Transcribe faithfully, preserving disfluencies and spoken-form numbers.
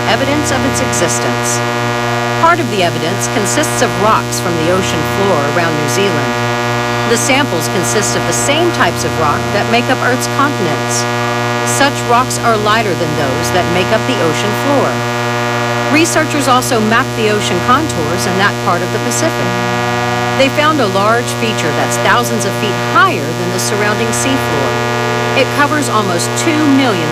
evidence of its existence. Part of the evidence consists of rocks from the ocean floor around New Zealand. The samples consist of the same types of rock that make up Earth's continents. Such rocks are lighter than those that make up the ocean floor. Researchers also mapped the ocean contours in that part of the Pacific. They found a large feature that's thousands of feet higher than the surrounding seafloor. It covers almost two million